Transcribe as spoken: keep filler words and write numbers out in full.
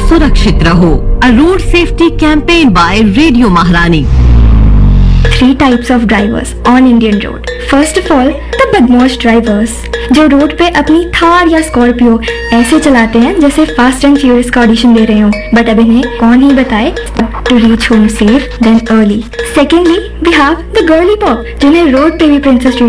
सुरक्षित रहो। A road safety campaign by Radio Maharani. Three types of drivers on Indian road. First of all, the बदमाश drivers, जो road पे अपनी थार या स्कॉर्पियो ऐसे चलाते हैं जैसे फास्ट एंड फ्यूरियस का ऑडिशन दे रहे हो, बट अब इन्हें कौन ही बताए to reach home safe then early. Secondly, we have the girly pop, जिन्हें रोड पे भी प्रिंसेस